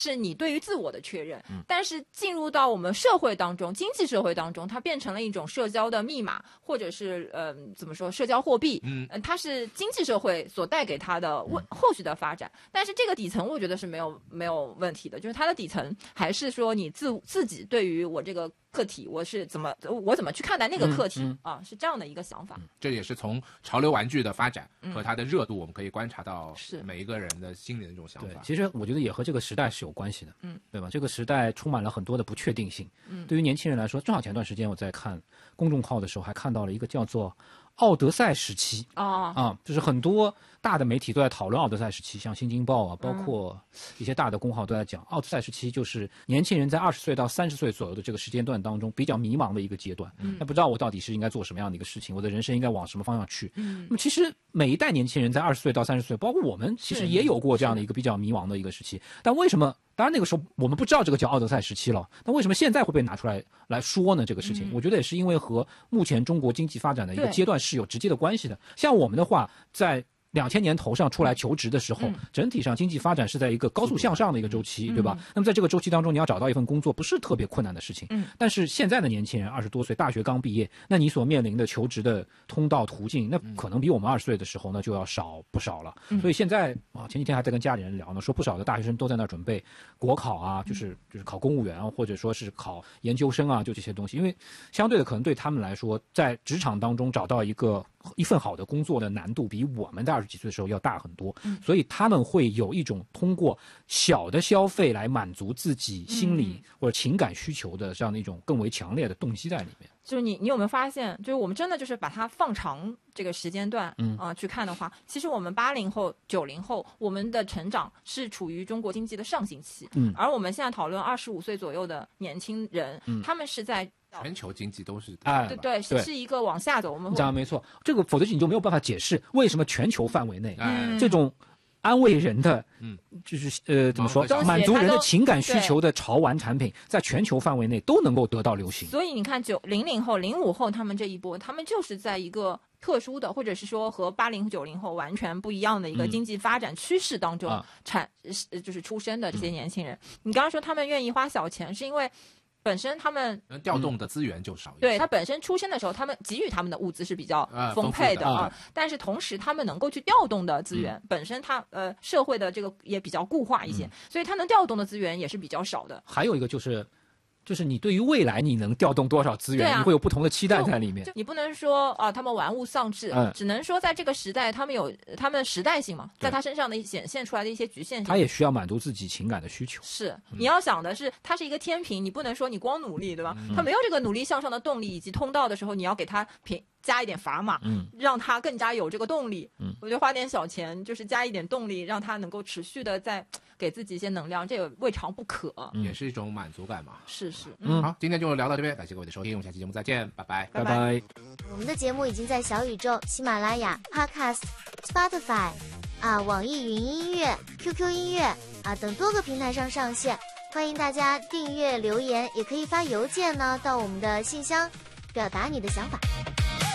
是你对于自我的确认，但是进入到我们社会当中，经济社会当中，它变成了一种社交的密码，或者是怎么说，社交货币，它是经济社会所带给它的后续的发展。但是这个底层，我觉得是没有问题的，就是它的底层还是说你自己对于我这个课题，我怎么去看待那个课题啊，是这样的一个想法。 这也是从潮流玩具的发展和它的热度，我们可以观察到每一个人的心里的这种想法。 对，其实我觉得也和这个时代是有关系的，对吧？这个时代充满了很多的不确定性，对于年轻人来说，正好前段时间我在看公众号的时候，还看到了一个叫做奥德赛时期就是很多大的媒体都在讨论奥德赛时期，像《新京报》啊，包括一些大的公号都在讲，奥德赛时期就是年轻人在20岁到30岁左右的这个时间段当中比较迷茫的一个阶段。那不知道我到底是应该做什么样的一个事情，我的人生应该往什么方向去。那么其实每一代年轻人在20岁到30岁，包括我们其实也有过这样的一个比较迷茫的一个时期。但为什么？当然那个时候我们不知道这个叫奥德赛时期了，那为什么现在会被拿出来说呢？这个事情，我觉得也是因为和目前中国经济发展的一个阶段是有直接的关系的。像我们的话，在2000年头上出来求职的时候，整体上经济发展是在一个高速向上的一个周期，对吧？那么在这个周期当中，你要找到一份工作不是特别困难的事情。但是现在的年轻人20多岁，大学刚毕业，那你所面临的求职的通道途径，那可能比我们20岁的时候呢就要少不少了。所以现在前几天还在跟家里人聊呢，说不少的大学生都在那准备国考啊，就是考公务员啊，或者说是考研究生啊，就这些东西。因为相对的，可能对他们来说，在职场当中找到一份好的工作的难度比我们的20几岁的时候要大很多，所以他们会有一种通过小的消费来满足自己心理或者情感需求的这样的一种更为强烈的动机在里面。 就是你有没有发现，就是我们真的就是把它放长这个时间段去看的话，其实我们80后、90后，我们的成长是处于中国经济的上行期，而我们现在讨论25岁左右的年轻人，他们是在全球经济都是对，是一个往下走。我们讲的没错，这个否则你就没有办法解释为什么全球范围内这种安慰人的，就是怎么说，满足人的情感需求的潮玩产品，在全球范围内都能够得到流行。 所以你看，00后、05后他们这一波，他们就是在一个特殊的，或者是说和80、90后完全不一样的一个经济发展趋势当中就是出生的这些年轻人。你刚刚说他们愿意花小钱，是因为本身他们能调动的资源就少一些， 对，他本身出生的时候，他们给予他们的物资是比较丰沛的但是同时他们能够去调动的资源，本身他社会的这个也比较固化一些，所以他能调动的资源也是比较少的。 还有一个就是你对于未来你能调动多少资源，你会有不同的期待在里面。 你不能说他们玩物丧志，只能说在这个时代他们有他们时代性嘛，在他身上的显现出来的一些局限性。 他也需要满足自己情感的需求。 是，你要想的是它是一个天平，你不能说你光努力，对吧？他没有这个努力向上的动力以及通道的时候，你要给他加一点砝码，让他更加有这个动力。我觉得花点小钱就是加一点动力，让他能够持续的在给自己一些能量，这也未尝不可。 也是一种满足感嘛。 是。 好，今天就聊到这边，感谢各位的收听，我们下期节目再见，拜拜， 拜拜。 我们的节目已经在小宇宙、喜马拉雅、Podcast、Spotify 网易云音乐、QQ 音乐等多个平台上上线，欢迎大家订阅、留言，也可以发邮件呢到我们的信箱，表达你的想法。